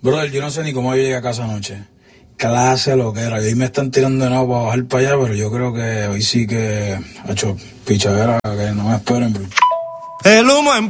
Brother, yo no sé ni cómo yo llegué a casa anoche. Clase lo que era. Y hoy me están tirando de nuevo para bajar para allá, pero yo creo que hoy sí que ha hecho pichadera, que no me esperen. Bro. El humo en